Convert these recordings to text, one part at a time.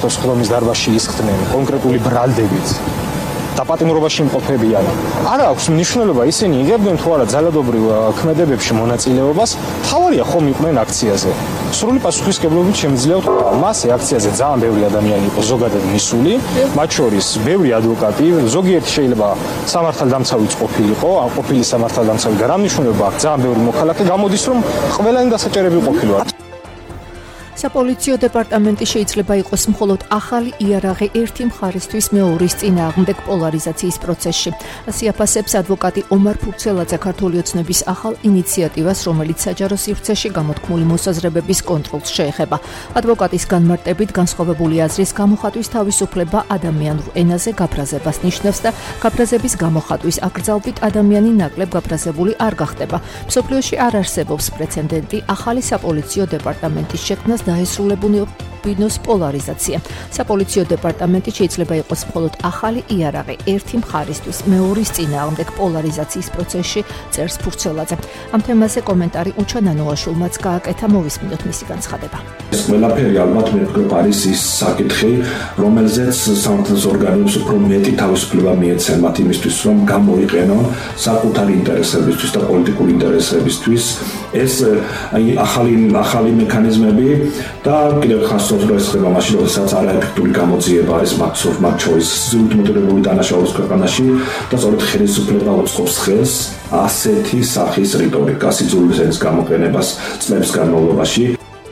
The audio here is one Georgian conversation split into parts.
სხდომის დარბაზში ისხდნენ კონკრეტული ბრალდებით დაპატიმრობაში იმყოფებიან. არ აქვს მნიშვნელობა ისინი იღებდნენ თუ არა ძალადობრივ ქმედებებში მონაწილეობას, თავარია ხომ იყვნენ აქციაზე. სრული პასუხისმგებლობით შემიძლია ვთქვა, მას აქციაზე ძალიან ბევრი ადამიანი იყო ზოგადად მისული, მათ შორის ბევრი ადვოკატი, ზოგიერთი შეიძლება სამართალდამცავიც ყოფილიყო, ყოფილი სამართალდამცავი და რა მნიშვნელობა აქვს, ძალიან ბევრი მოქალაქე გამოდის, რომ ყველანი დასაჭერები ყოფილიყო. საპოლიციო დეპარტამენტი შეიძლება იყოს მხოლოდ ახალი იარაღი ერთი მხარისთვის მეორის წინააღმდეგ პოლარიზაციის პროცესში. ასე აფასებს ადვოკატი ომარ ფურცელაძე ქართული ოცნების ახალ ინიციატივას, რომელიც საჯარო სივრცეში გამოთქმული მოსაზრებების კონტროლს შეეხება. ადვოკატის განმარტებით განსხვავებული აზრის გამოხატვის თავისუფლება ადამიანურ ენაზე გაფრაზებას ნიშნავს და გაფრაზების გამოხატვის აკრძალვით ადამიანი ნაკლებ გაფრაზებული არ გახდება. მსოფლიოში არ არსებობს პრეცედენტი ახალი საპოლიციო დეპარტამენტის შექმნას დაესრულებინოს პოლარიზაცია. საპოლიციო დეპარტამენტი შეიძლება იყოს მხოლოდ ახალი იარაღი ერთი მხარისთვის მეორის წინააღმდეგ პოლარიზაციის პროცესში, წერს ფურცელაძე. ამ თემაზე კომენტარი უჩან ანოაშულმაც გააკეთა, მოვისმინოთ მისი განცხადება. ეს ყველაფერი ალბათ მეფქრობ არის ის საკითხი, რომელზეც სამართლის ორგანოებს უფრო მეტი თავისუფლება მიეცენ მათ იმისთვის, რომ გამოიყენონ საკუთარი ინტერესებისთვის და პოლიტიკური ინტერესებისთვის ეს ახალი მექანიზმები და კიდევ ხასოს რო ესხება მაშინ, როდესაც არაეფექტური გამოძიება არის მათ შორის ზუსტ მოტივირებული დანაშაულის ქვეყანაში და სწორედ ხელისუფლება უწყობს ხელს ასეთი სახის რიტორიკას, სიძულვის ენის გამოყენებას წლების განმავლობაში.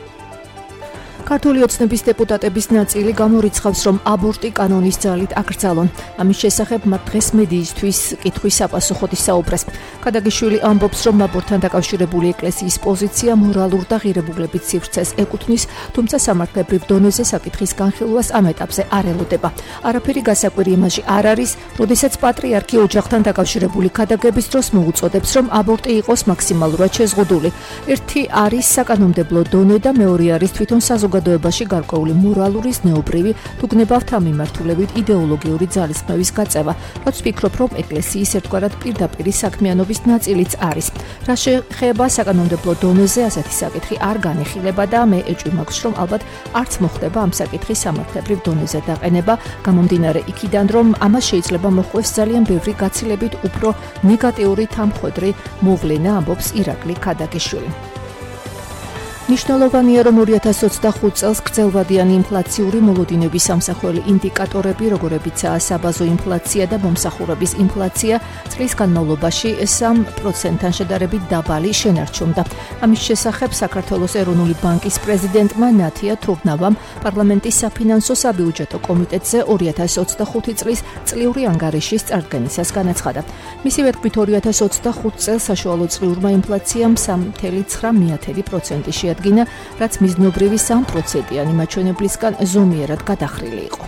ქართული ოცნების დეპუტატების ნაწილი გამორიცხავს, რომ აბორტი კანონის ძალით აკრძალონ. ამის შესახებ მათ დღეს მედიისთვის კითხვის საპასუხოდ ისაუბრეს. ქადაგიშვილი ამბობს, რომ აბორტთან დაკავშირებული ეკლესიის პოზიცია მორალურ და ღირებულებით სივრცეს ეკუთვნის, თუმცა სამართლებრივ დონეზე საკითხის განხილვას ამ ეტაპზე არ ელოდება. არაფერი გასაკვირი იმაში არ არის, როდესაც პატრიარქი ოჯახთან დაკავშირებული ქადაგების დროს მოუწოდებს, რომ აბორტი იყოს მაქსიმალურად შეზღუდული. ერთი არის საკანონმდებლო დონე და მეორე არის თვითონ საზოგადოებაში გარკვეული მორალური, ზნეობრივი, თუ გნებავთ ამ მიმართულებით იდეოლოგიური ძალისხმევის გაწევა, რაც ვფიქრობ, რომ ეკლესიის ერთგვარად პირდაპირი საქმიანობის ნაწილიც არის. რა შეეხება საკანონმდებლო დონეზე, ასეთი საკითხი არ განიხილება და მე ეჭვი მაქვს, რომ ალბათ არც მოხდება ამ საკითხის სამართლებრივ დონეზე დაყენება, გამომდინარე იქიდან, რომ ამას შეიძლება მოხვდეს ძალიან ბევრი გაცილებით უფრო ნეგატიური თამხვედრი მოვლენა, ამბობს ირაკლი ქადაგიშვილი. მნიშვნელოვანია, რომ 2025 წელს გრძელვადიანი ინფლაციური მოლოდინების სამსახველი ინდიკატორები, როგორებიცაა საბაზო ინფლაცია და მომსახურების ინფლაცია, წლის განმავლობაში 3%-თან შედარებით დაბალი შენარჩუნდა. ამის შესახებ საქართველოს ეროვნული ბანკის პრეზიდენტმა ნათია თურნავამ პარლამენტის საფინანსო საბიუჯეტო კომიტეტზე 2025 წლის წლიური ანგარიშის წარდგენისას განაცხადა. მისივე თქმით 2025 წელს საშუალო წლიურმა ინფლაციამ 3.9% შეადგინა, რაც მიზნობრივი 3%-იანი მაჩვენებლისგან ზომიერად გადახრილი იყო.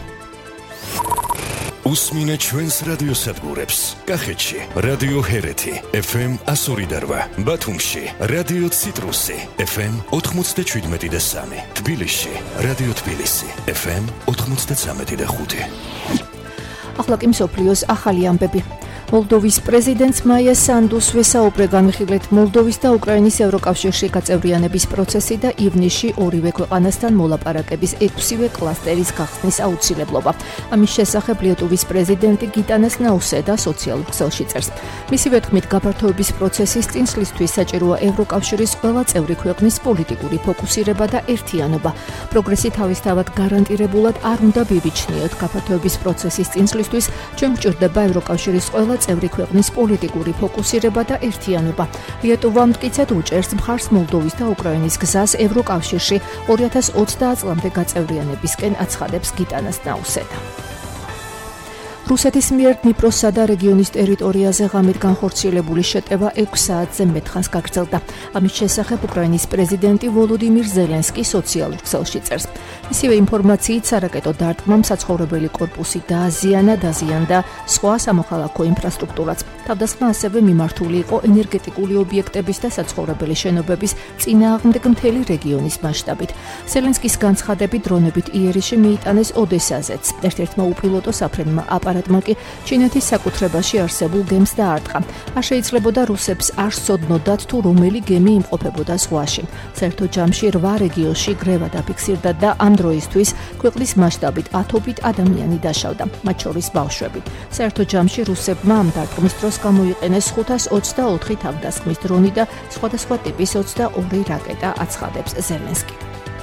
უსმინე ჩვენს რადიოსადგურებს. კახეთში რადიო ჰერეთი FM 102.8, ბათუმში რადიო ციტრუსი FM 97.3, თბილისში რადიო თბილისი FM 93.5. ახლა კი მსოფლიოს ახალი ამბები. მოლდოვის პრეზიდენტს მაია სანდუს ვესაუბრე განვიხილეთ მოლდოვის და უკრაინის ევროკავშირში გაწევრიანების პროცესი და ივნისში ორივე ქვეყანასთან მოლაპარაკების 6-ვე კლასტერის გახსნის აუცილებლობა. ამის შესახებ ლიეტუვის პრეზიდენტი გიტანას ნაუსედა სოციალურ ქსელში წერს. მისივე თქმით, გაფართოების პროცესის წინსვლისთვის საჭიროა ევროკავშირის ყველა წევრი ქვეყნის პოლიტიკური ფოკუსირება და ერთიანობა. პროგრესი თავისთავად გარანტირებულად არ უნდა ბიბიჩნიოთ. გაფართოების პროცესის წინსვლისთვის ჩვენ გვჭირდება ევროკავშირის ყველა წევრი ქვეყნის პოლიტიკური ფოკუსირება და ერთიანობა. ლიეტუვა მტკიცედ უჭერს მხარს მოლდოვის და უკრაინის გზას ევროკავშირში 2030 წლამდე გაწევრიანებისკენ, აცხადებს გიტანას ნაუსედა. რუსეთის მიერ დნიპროსა და რეგიონის ტერიტორიაზე ღამით განხორციელებული შეტევა 6 საათზე მეტხანს გაგრძელდა. ამის შესახებ უკრაინის პრეზიდენტი ვოლოდიმირ ზელენსკი სოციალურ ქსელში წერს. ისივე ინფორმაციით სარაკეტო დარტყმამ საცხოვრებელი კორპუსი დაზიანდა სხვა სამოქალაქო ინფრასტრუქტურაც. თავდასხმა ასევე მიმართული იყო ენერგეტიკული ობიექტების და საცხოვრებელი შენობების წინააღმდეგ მთელი რეგიონის მასშტაბით. ზელენსკის განცხადებით დრონებით იერიშე მიიტანეს ოდესაზეც. ერთ-ერთმა უპილოტო საფრენმა აპარატმა კი ჩინეთის საკუთრებაში არსებულ გემს დაარტყა. არ შეიძლებოდა რუსებს არ სცოდნოდათ თუ რომელი გემი იმყოფებოდა ზღვაში. საერთო ჯამში 8 რეგიონში გრევა დაფიქსირდა და ამ დროისთვის ქვეყნის მასშტაბით 1000 ადამიანი დაშავდა, მათ შორის ბავშვები. საერთო ჯამში რუსებმა ამ დარტყმის დროს გამოიყენეს 524 თავდასხმის დრონი და სხვადასხვა ტიპის 22 რაკეტა აცხადებს ზელენსკი.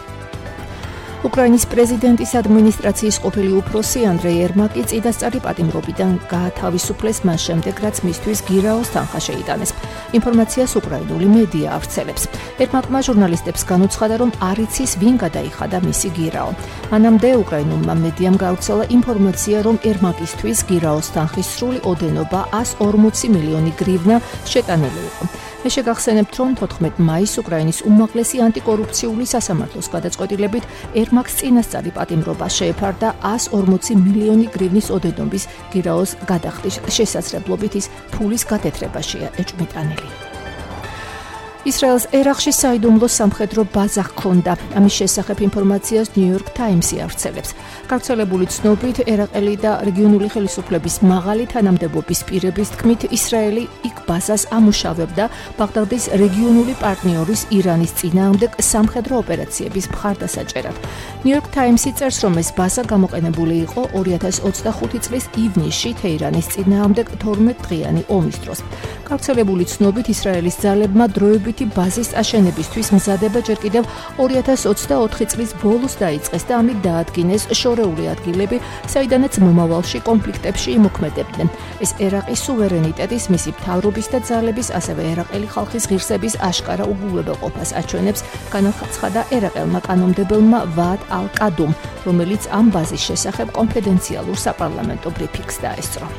უკრაინის პრეზიდენტის ადმინისტრაციის ყოფილი უფროსი ანდრეი ერმაკი წინასწარი პატიმრობიდან გაათავისუფლეს მას შემდეგ, რაც მისთვის გირაოს თანხა შეიტანეს. ინფორმაციას უკრაინული მედია ავრცელებს. ერმაკმა ჟურნალისტებს განუცხადა, რომ არ იცის ვინ გადაიხადა მისი გირაო. მანამდე უკრაინულმა მედიამ გავრცელა ინფორმაცია, რომ ერმაკისთვის გირაოს თანხის სრული ოდენობა 140 მილიონი გრივნა შეტანილი იყო. მე შეგახსენებთ, რომ 14 მაისს უკრაინის უმაღლესი ანტიკორუფციული სასამართლოს გადაწყვეტილებით ერმაკს წინასწარი პატიმრობა შეეფარდა 140 მილიონი გრივნის ოდენობის გირაოს გადახდის შესაძლებლობით ის ფულის გათეთრებაშია ეჭვმიტანილი. ისრაელს ერაყში საიდუმლო სამხედრო ბაზა ჰქონდა. ამის შესახებ ინფორმაციას New York Times-ი ავრცელებს. გავრცელებული ცნობით, ერაყელი და რეგიონული ხელისუფლების მაღალი თანამდებობის პირების თქმით, ისრაელი იქ ბაზას ამუშავებდა ბაღდადის რეგიონული პარტნიორის ირანის წინააღმდეგ სამხედრო ოპერაციების მხარდასაჭერად. New York Times-ი წერს, რომ ეს ბაზა გამოყენებული იყო 2025 წლის ივნისში თეირანის წინააღმდეგ 12 დღიანი ომის დროს. გავრცელებული ცნობით, ისრაელის ძალებმა დროებითი ბაზის აშენებისთვის მზადება ჯერ კიდევ 2024 წლის ბოლოს დაიწყეს და ამით დაადგინეს შორეული ადგილები, საიდანაც მომავალში კონფლიქტებში იმოქმედებდნენ. ეს ერაყის სუვერენიტეტის, მისი მთავრობის და ძალების, ასევე ერაყელი ხალხის ღირსების აშკარა უგულებელყოფას აჩვენებს, განაცხადა ერაყელმა კანონმდებელმა ვაად ალ-კადუმ, რომელიც ამ ბაზის შესახებ კონფიდენციალურ საპარლამენტო ბრიფინგს დაესწრო.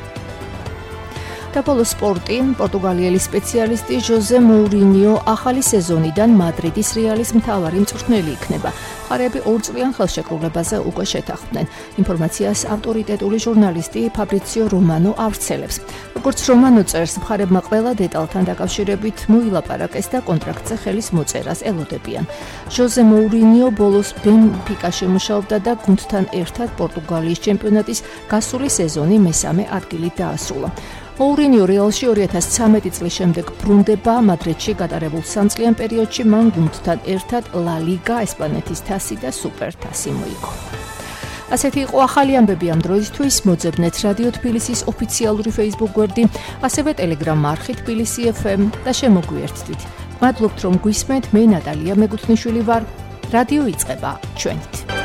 და ბოლოს სპორტი, პორტუგალიელი სპეციალისტი ჟოზე მოურინიო ახალი სეზონიდან მადრიდის რეალის მთავარი მწვრთნელი იქნება. მხარეები 2 წლიან ხელშეკრულებაზე უკვე შეთანხმდნენ. ინფორმაციას ავტორიტეტული ჟურნალისტი ფაბრიციო რომანო ავრცელებს. როგორც რომანო წერს, მხარეებმა ყველა დეტალთან დაკავშირებით მოილაპარაკეს და კონტრაქტზე ხელის მოწერას ელოდებიან. ჟოზე მოურინიო ბოლოს ბენფიკაში მუშაობდა და გუნდთან ერთად პორტუგალიის ჩემპიონატის გასული სეზონი მესამე ადგილით დაასრულა. მოურინიო რეალში 2013 წლის შემდეგ ბრუნდება. მადრიდში გატარებულ 3 წლიან პერიოდში მან გუნდთან ერთად ლა ლიგა, ესპანეთის თასი და სუპერ თასი მოიგო. ასეთი იყო ახალი ამბები ამ დროისთვის. მოძებნეთ რადიო თბილისის ოფიციალური Facebook გვერდი, ასევე Telegram არხი თბილისი FM და შემოგვიერთდით. მადლობთ რომ გვისმენთ. მე ნატალია მეგუთნიშვილი ვარ. რადიო იწყება ჩვენით.